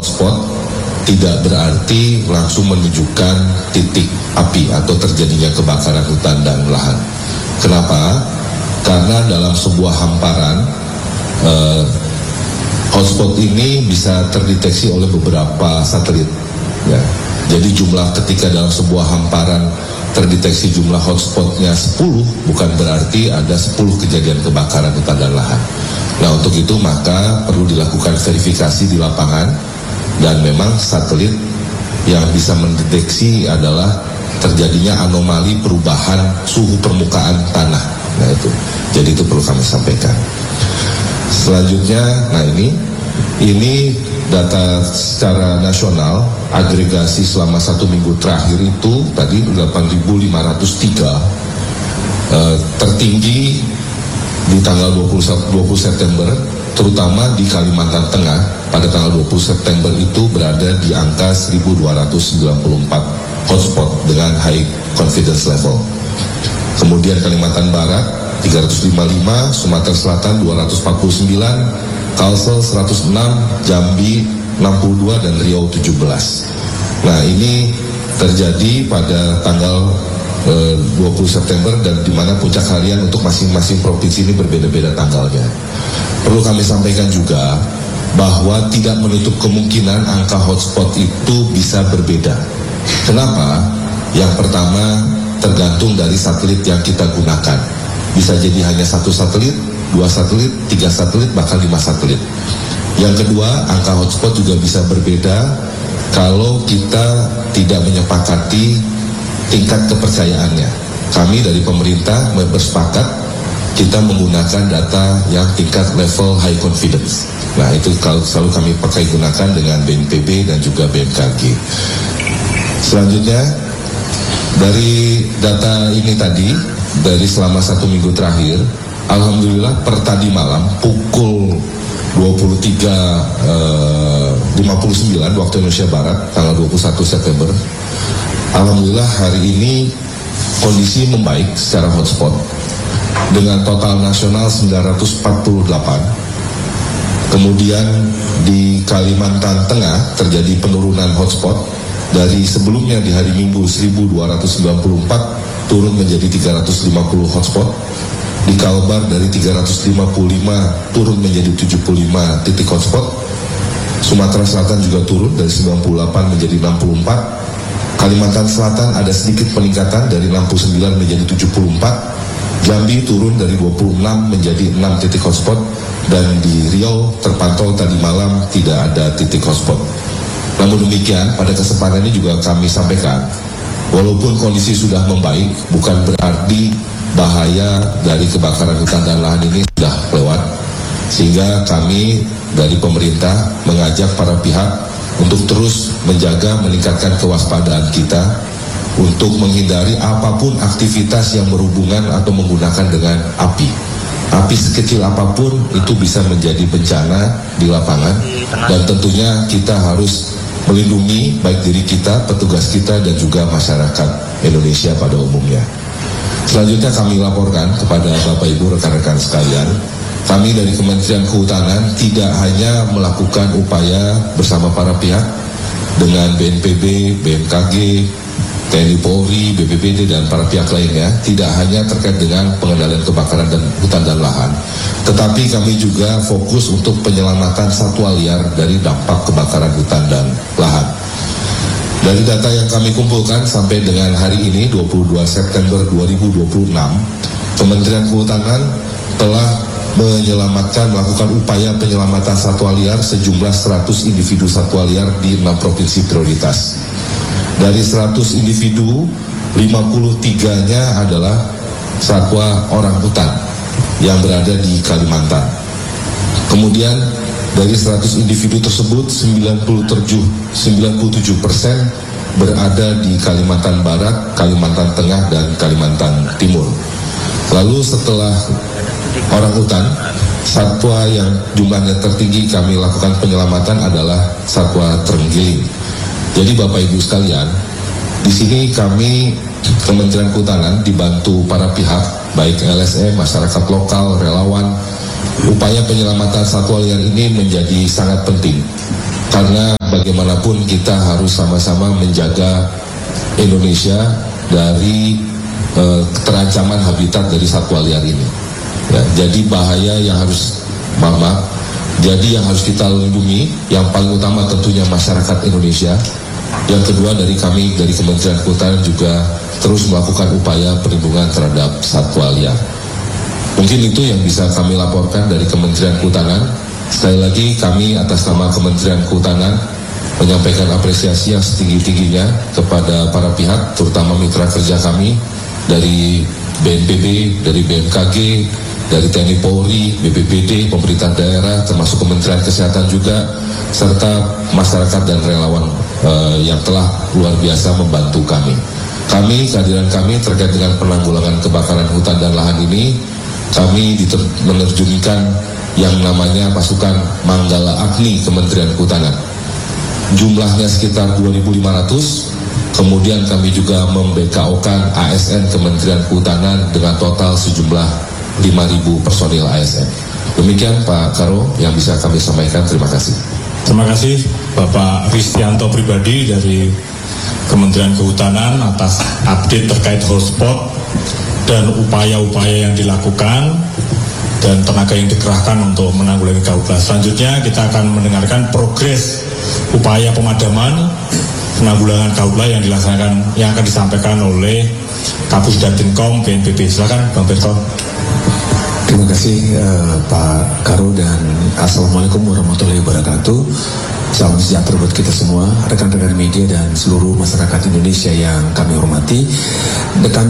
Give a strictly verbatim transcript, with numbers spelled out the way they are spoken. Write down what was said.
hotspot tidak berarti langsung menunjukkan titik api atau terjadinya kebakaran hutan dan lahan. Kenapa? Karena dalam sebuah hamparan eh, hotspot ini bisa terdeteksi oleh beberapa satelit. Ya. Jadi jumlah ketika dalam sebuah hamparan terdeteksi jumlah hotspotnya sepuluh, bukan berarti ada sepuluh kejadian kebakaran hutan dan lahan. Nah, untuk itu maka perlu dilakukan verifikasi di lapangan, dan memang satelit yang bisa mendeteksi adalah terjadinya anomali perubahan suhu permukaan tanah. Nah itu, jadi itu perlu kami sampaikan. Selanjutnya, nah ini, ini data secara nasional, agregasi selama satu minggu terakhir itu tadi delapan ribu lima ratus tiga, eh, tertinggi di tanggal dua puluh September, terutama di Kalimantan Tengah pada tanggal dua puluh September itu berada di angka seribu dua ratus sembilan puluh empat hotspot dengan high confidence level. Kemudian Kalimantan Barat tiga ratus lima puluh lima, Sumatera Selatan dua ratus empat puluh sembilan, Kalsel seratus enam, Jambi enam puluh dua, dan Riau tujuh belas. Nah ini terjadi pada tanggal eh, dua puluh September, dan di mana puncak harian untuk masing-masing provinsi ini berbeda-beda tanggalnya. Perlu kami sampaikan juga bahwa tidak menutup kemungkinan angka hotspot itu bisa berbeda. Kenapa? Yang pertama, tergantung dari satelit yang kita gunakan. Bisa jadi hanya satu satelit, dua satelit, tiga satelit, bahkan lima satelit. Yang kedua, angka hotspot juga bisa berbeda kalau kita tidak menyepakati tingkat kepercayaannya. Kami dari pemerintah bersepakat kita menggunakan data yang tingkat level high confidence. Nah itu kalau selalu kami pakai gunakan dengan B N P B dan juga B M K G. Selanjutnya, dari data ini tadi, dari selama satu minggu terakhir, alhamdulillah per tadi malam pukul dua puluh tiga lima puluh sembilan waktu Indonesia Barat tanggal dua puluh satu September, alhamdulillah hari ini kondisi membaik secara hotspot dengan total nasional sembilan ratus empat puluh delapan. Kemudian di Kalimantan Tengah terjadi penurunan hotspot dari sebelumnya di hari Minggu seribu dua ratus sembilan puluh empat turun menjadi tiga ratus lima puluh hotspot. Di Kalbar dari tiga ratus lima puluh lima turun menjadi tujuh puluh lima titik hotspot. Sumatera Selatan juga turun dari sembilan puluh delapan menjadi enam puluh empat. Kalimantan Selatan ada sedikit peningkatan dari enam puluh sembilan menjadi tujuh puluh empat. Jambi turun dari dua puluh enam menjadi enam titik hotspot, dan di Riau terpantau tadi malam tidak ada titik hotspot. Namun demikian, pada kesempatan ini juga kami sampaikan, walaupun kondisi sudah membaik, bukan berarti bahaya dari kebakaran hutan dan lahan ini sudah lewat. Sehingga kami dari pemerintah mengajak para pihak untuk terus menjaga, meningkatkan kewaspadaan kita untuk menghindari apapun aktivitas yang berhubungan atau menggunakan dengan api. Api sekecil apapun itu bisa menjadi bencana di lapangan, dan tentunya kita harus melindungi baik diri kita, petugas kita, dan juga masyarakat Indonesia pada umumnya. Selanjutnya kami laporkan kepada Bapak Ibu rekan-rekan sekalian, kami dari Kementerian Kehutanan tidak hanya melakukan upaya bersama para pihak dengan B N P B, B M K G, T N I Polri, B P B D, dan para pihak lainnya, tidak hanya terkait dengan pengendalian kebakaran dan hutan dan lahan, tetapi kami juga fokus untuk penyelamatan satwa liar dari dampak kebakaran hutan dan lahan. Dari data yang kami kumpulkan sampai dengan hari ini dua puluh dua September dua ribu dua puluh enam, Kementerian Kehutanan telah menyelamatkan, melakukan upaya penyelamatan satwa liar sejumlah seratus individu satwa liar di enam provinsi prioritas. Dari seratus individu, lima puluh tiga-nya adalah satwa orang hutan yang berada di Kalimantan. Kemudian dari seratus individu tersebut, sembilan puluh tujuh persen berada di Kalimantan Barat, Kalimantan Tengah, dan Kalimantan Timur. Lalu setelah orang hutan, satwa yang jumlahnya tertinggi kami lakukan penyelamatan adalah satwa terenggiling. Jadi Bapak Ibu sekalian, di sini kami Kementerian Kehutanan dibantu para pihak, baik L S M, masyarakat lokal, relawan. Upaya penyelamatan satwa liar ini menjadi sangat penting karena bagi bagaimanapun kita harus sama-sama menjaga Indonesia dari uh, terancaman habitat dari satwa liar ini. Ya, jadi bahaya yang harus mama, jadi yang harus kita lindungi, yang paling utama tentunya masyarakat Indonesia. Yang kedua dari kami dari Kementerian Kehutanan juga terus melakukan upaya perlindungan terhadap satwa liar. Mungkin itu yang bisa kami laporkan dari Kementerian Kehutanan. Sekali lagi kami atas nama Kementerian Kehutanan menyampaikan apresiasi yang setinggi-tingginya kepada para pihak, terutama mitra kerja kami dari B N P B, dari B M K G, dari T N I Polri, B P B D, pemerintah daerah, termasuk Kementerian Kesehatan juga, serta masyarakat dan relawan uh, yang telah luar biasa membantu kami. Kami, kehadiran kami terkait dengan penanggulangan kebakaran hutan dan lahan ini, kami menerjunkan yang namanya pasukan Manggala Agni Kementerian Kehutanan. Jumlahnya sekitar dua ribu lima ratus, kemudian kami juga mem-B K O-kan A S N Kementerian Kehutanan dengan total sejumlah lima ribu personil A S N. Demikian Pak Karo yang bisa kami sampaikan, terima kasih. Terima kasih Bapak Ristianto pribadi dari Kementerian Kehutanan atas update terkait hotspot dan upaya-upaya yang dilakukan dan tenaga yang dikerahkan untuk menanggulangi karhutla. Selanjutnya kita akan mendengarkan progres upaya pemadaman penanggulangan karhutla yang dilaksanakan yang akan disampaikan oleh Kapus Datinkom B N P B. Silakan Bang Berto. Terima kasih uh, Pak Karo dan Assalamualaikum warahmatullahi wabarakatuh. Salam sejahtera buat kita semua, rekan-rekan media dan seluruh masyarakat Indonesia yang kami hormati. Kami